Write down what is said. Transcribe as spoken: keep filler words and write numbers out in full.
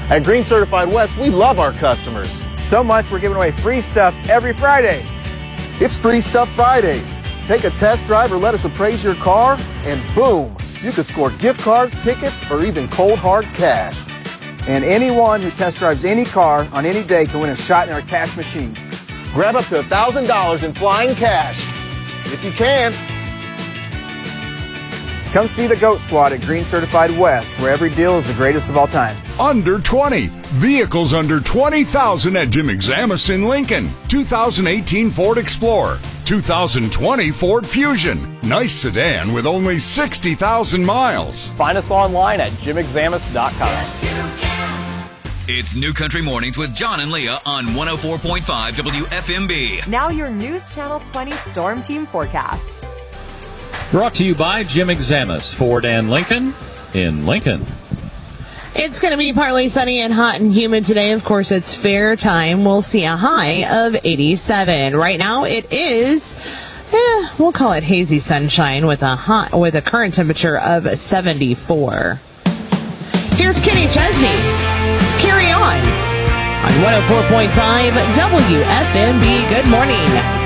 At Green Certified West, we love our customers. So much we're giving away free stuff every Friday. It's Free Stuff Fridays. Take a test drive or let us appraise your car, and boom, you could score gift cards, tickets, or even cold hard cash. And anyone who test drives any car on any day can win a shot in our cash machine. Grab up to one thousand dollars in flying cash, if you can. Come see the GOAT Squad at Green Certified West, where every deal is the greatest of all time. Under twenty. Vehicles under twenty thousand at Jim Examus in Lincoln. two thousand eighteen Ford Explorer. two thousand twenty Ford Fusion. Nice sedan with only sixty thousand miles. Find us online at jim examus dot com. Yes, you can. It's New Country Mornings with John and Leah on one oh four point five W F M B. Now your News Channel twenty Storm Team forecast. Brought to you by Jim Examus, Ford and Lincoln in Lincoln. It's going to be partly sunny and hot and humid today. Of course, it's fair time. We'll see a high of eighty-seven. Right now, it is, eh, we'll call it hazy sunshine with a hot, with a current temperature of seventy-four. Here's Kenny Chesney. Let's carry on on one oh four point five W F M B. Good morning.